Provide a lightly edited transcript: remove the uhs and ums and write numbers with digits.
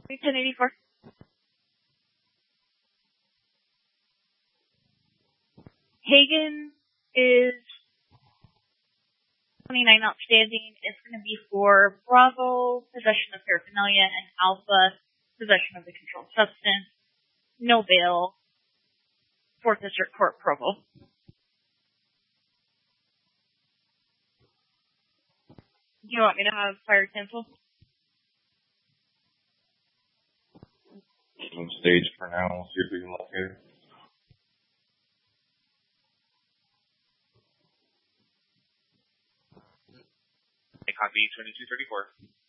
1084. Hagen is 29 outstanding. It's going to be for Bravo, possession of paraphernalia, and Alpha, possession of the controlled substance. No bail. 4th District Court, Provo. Do you want me to have fire cancel? On stage for now. We'll see if we can locate her. Copy 2234.